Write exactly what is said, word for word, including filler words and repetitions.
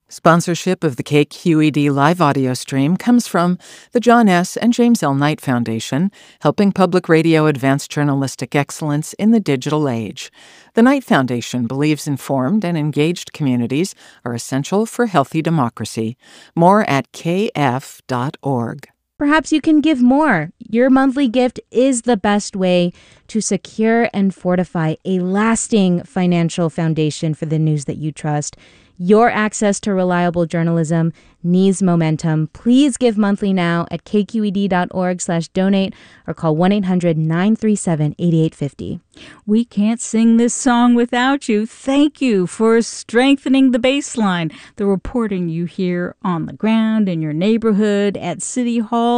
Sponsorship of the K Q E D live audio stream comes from the John S. and James L. Knight Foundation, helping public radio advance journalistic excellence in the digital age. The Knight Foundation believes informed and engaged communities are essential for healthy democracy. More at k f dot org. Perhaps you can give more. Your monthly gift is the best way to secure and fortify a lasting financial foundation for the news that you trust. Your access to reliable journalism needs momentum. Please give monthly now at k q e d dot org slash donate or call one eight hundred nine three seven eight eight five zero. We can't sing this song without you. Thank you for strengthening the baseline, the reporting you hear on the ground, in your neighborhood, at City Hall,